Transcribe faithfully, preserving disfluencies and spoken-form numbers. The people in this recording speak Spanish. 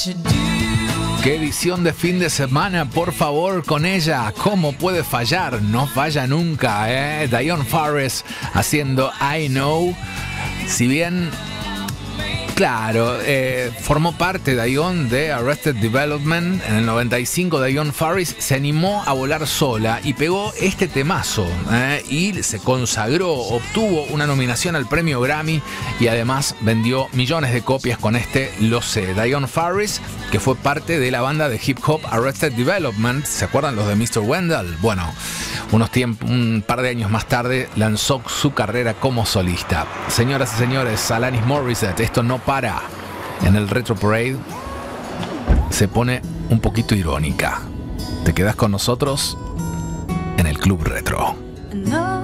Qué edición de fin de semana, por favor, con ella. ¿Cómo puede fallar? No falla nunca, ¿eh? Dionne Farris haciendo I Know. Si bien, claro, eh, formó parte Dionne de Arrested Development. En el noventa y cinco, Dionne Farris se animó a volar sola y pegó este temazo, ¿eh? Y se consagró, obtuvo una nominación al premio Grammy y además vendió millones de copias con este Lo Sé. Dionne Farris, que fue parte de la banda de hip hop Arrested Development. ¿Se acuerdan los de mister Wendell? Bueno, unos tiempos, un par de años más tarde lanzó su carrera como solista. Señoras y señores, Alanis Morissette, esto no para. En el Retro Parade se pone un poquito irónica. ¿Te quedas con nosotros en el Club Retro?